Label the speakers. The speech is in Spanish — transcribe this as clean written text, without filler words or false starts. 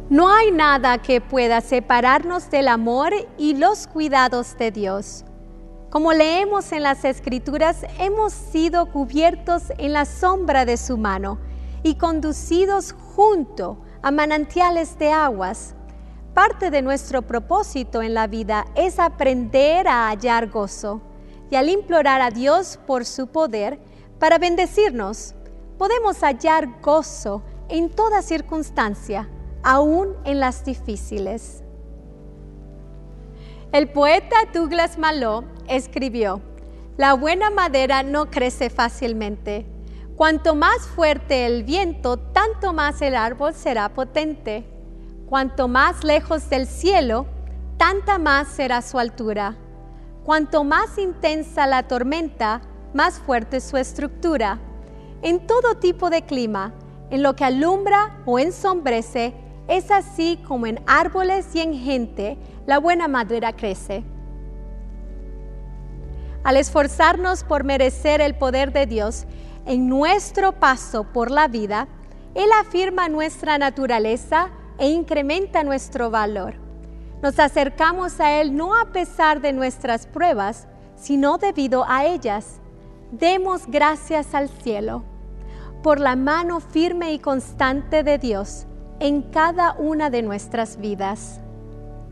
Speaker 1: No hay nada que pueda separarnos del amor y los cuidados de Dios. Como leemos en las Escrituras, hemos sido cubiertos en la sombra de su mano y conducidos junto a manantiales de aguas. Parte de nuestro propósito en la vida es aprender a hallar gozo y al implorar a Dios por su poder para bendecirnos, podemos hallar gozo en toda circunstancia, aún en las difíciles. El poeta Douglas Malloy escribió: «La buena madera no crece fácilmente. Cuanto más fuerte el viento, tanto más el árbol será potente. Cuanto más lejos del cielo, tanta más será su altura. Cuanto más intensa la tormenta, más fuerte su estructura. En todo tipo de clima, en lo que alumbra o ensombrece, es así como en árboles y en gente la buena madera crece». Al esforzarnos por merecer el poder de Dios en nuestro paso por la vida, Él afirma nuestra naturaleza e incrementa nuestro valor. Nos acercamos a Él no a pesar de nuestras pruebas, sino debido a ellas. Demos gracias al cielo por la mano firme y constante de Dios en cada una de nuestras vidas.